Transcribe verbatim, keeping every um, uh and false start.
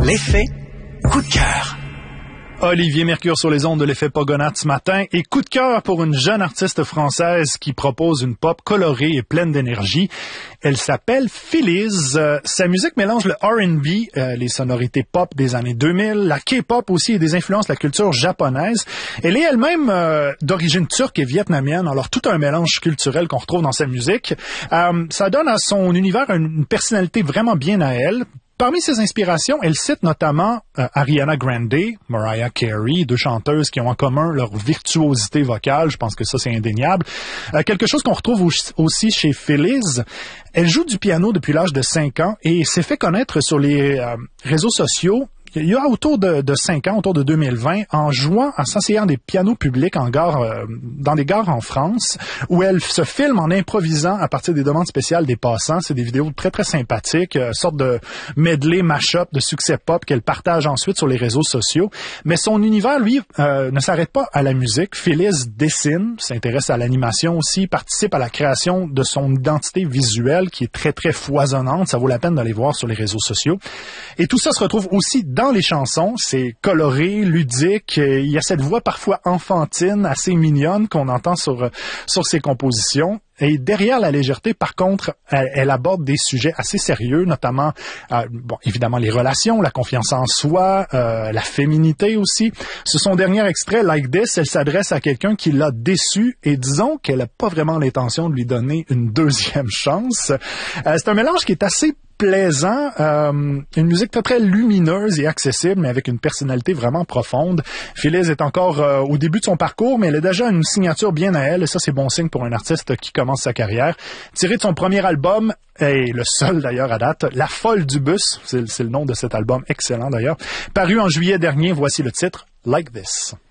L'effet coup de cœur. Olivier Mercure sur les ondes de l'effet Pogonat ce matin et coup de cœur pour une jeune artiste française qui propose une pop colorée et pleine d'énergie. Elle s'appelle Phillies. Euh, sa musique mélange le R and B, euh, les sonorités pop des années deux mille, la K-pop aussi et des influences de la culture japonaise. Elle est elle-même euh, d'origine turque et vietnamienne, alors tout un mélange culturel qu'on retrouve dans sa musique. Euh, ça donne à son univers une personnalité vraiment bien à elle. Parmi ses inspirations, elle cite notamment euh, Ariana Grande, Mariah Carey, deux chanteuses qui ont en commun leur virtuosité vocale. Je pense que ça, c'est indéniable. Euh, quelque chose qu'on retrouve aussi chez Phillies. Elle joue du piano depuis l'âge de cinq ans et s'est fait connaître sur les euh, réseaux sociaux il y a autour de, de cinq ans, autour de deux mille vingt, en jouant, en s'asseyant des pianos publics en gare, euh, dans des gares en France, où elle se filme en improvisant à partir des demandes spéciales des passants. C'est des vidéos très, très sympathiques, euh, sorte de medley, mash-up de succès pop qu'elle partage ensuite sur les réseaux sociaux. Mais son univers, lui, euh, ne s'arrête pas à la musique. Phillies dessine, s'intéresse à l'animation aussi, participe à la création de son identité visuelle qui est très, très foisonnante. Ça vaut la peine d'aller voir sur les réseaux sociaux. Et tout ça se retrouve aussi dans Dans les chansons, c'est coloré, ludique, il y a cette voix parfois enfantine, assez mignonne qu'on entend sur sur ses compositions. Et derrière la légèreté, par contre, elle, elle aborde des sujets assez sérieux, notamment, euh, bon, évidemment, les relations, la confiance en soi, euh, la féminité aussi. Sur son dernier extrait, Like This, elle s'adresse à quelqu'un qui l'a déçu et disons qu'elle n'a pas vraiment l'intention de lui donner une deuxième chance. Euh, c'est un mélange qui est assez plaisant, euh, une musique très, très lumineuse et accessible, mais avec une personnalité vraiment profonde. Phillies est encore euh, au début de son parcours, mais elle a déjà une signature bien à elle, et ça, c'est bon signe pour un artiste qui commence sa carrière. Tiré de son premier album, et le seul d'ailleurs à date, La Folle du Bus, c'est, c'est le nom de cet album excellent d'ailleurs, paru en juillet dernier, voici le titre, Like This.